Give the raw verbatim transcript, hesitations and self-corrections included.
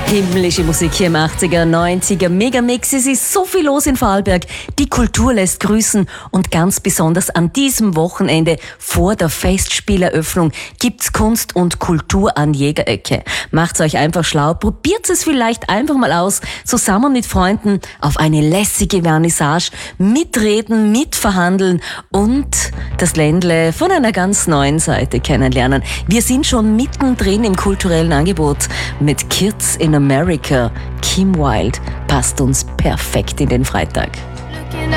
Himmlische Musik hier im achtziger, neunziger Megamix. Es ist so viel los in Vorarlberg. Die Kultur lässt grüßen und ganz besonders an diesem Wochenende vor der Festspieleröffnung gibt's Kunst und Kultur an Jägerecke. Macht's euch einfach schlau, probiert es vielleicht einfach mal aus, zusammen mit Freunden auf eine lässige Vernissage, mitreden, mitverhandeln und das Ländle von einer ganz neuen Seite kennenlernen. Wir sind schon mittendrin im kulturellen Angebot mit Kids in America. Kim Wilde passt uns perfekt in den Freitag.